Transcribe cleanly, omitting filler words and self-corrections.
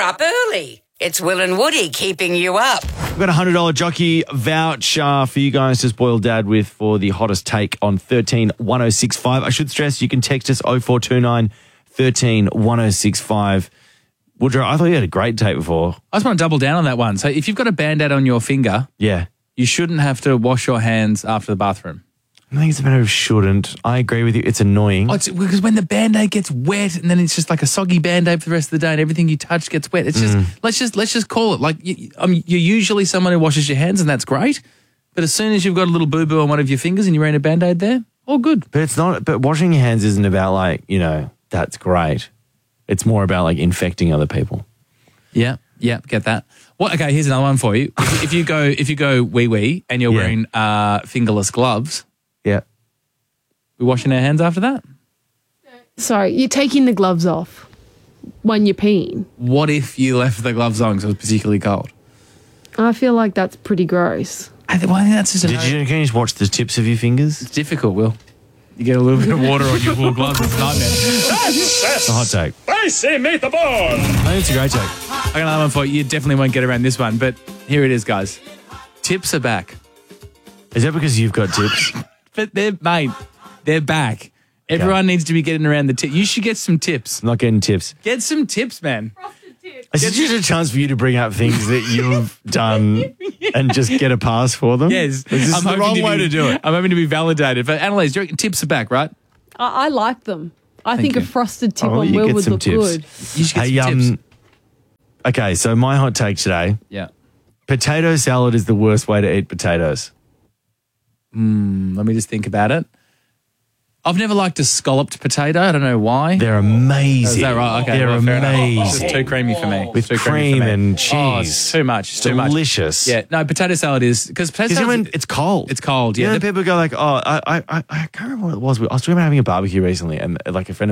up early. It's Will and Woody keeping you up. We've got a $100 jockey voucher for you guys to spoil Dad with for the hottest take on 13 1065. I should stress you can text us 0429 13 1065. Woodrow, I thought you had a great take before. I just want to double down on that one. So if you've got a Band-Aid on your finger, Yeah. you shouldn't have to wash your hands after the bathroom. I think it's a matter of shouldn't. I agree with you. It's annoying. Oh, it's because when the Band-Aid gets wet and then it's just like a soggy Band-Aid for the rest of the day and everything you touch gets wet. It's just, let's just call it. Like you're usually someone who washes your hands and that's great. But as soon as you've got a little boo-boo on one of your fingers and you're wearing a Band-Aid there, all good. But it's not. But washing your hands isn't about like, that's great. It's more about like infecting other people. Yeah, get that. Well, okay, here's another one for you. If you go wee-wee and you're wearing fingerless gloves, Yeah. we washing our hands after that? Sorry, you're taking the gloves off when you're peeing. What if you left the gloves on because it was particularly cold? I feel like that's pretty gross. I think that's just Can you just watch the tips of your fingers? It's difficult, Will. You get a little bit of water on your wool gloves, it's a nightmare. It's a hot take. Spicy meatball. I think it's a great take. I got another one for you. You definitely won't get around this one, but here it is, guys. Tips are back. Is that because you've got tips? But they're back. Everyone needs to be getting around the tip. You should get some tips. I'm not getting tips. Get some tips, man. Is it just a chance for you to bring up things that you've done and just get a pass for them? Yes. This is the wrong way to do it. I'm hoping to be validated. But Annalise, do you reckon tips are back, right? I like them. I think you. a frosted tip Oh, on you Will get would some look tips. good. You should get some tips. Okay, so my hot take today, Yeah. potato salad is the worst way to eat potatoes. Let me just think about it. I've never liked a scalloped potato. I don't know why. They're amazing. Is that right? Okay. They're well, fair enough. amazing. It's just too creamy for me. With Too creamy cream for me. and Oh, cheese. it's too much. It's too much. Delicious. Yeah. No, potato salad is because potato Because salad. it's cold. It's cold. You Yeah. know, people go like, I can't remember what it was. I was talking about having a barbecue recently and like a friend of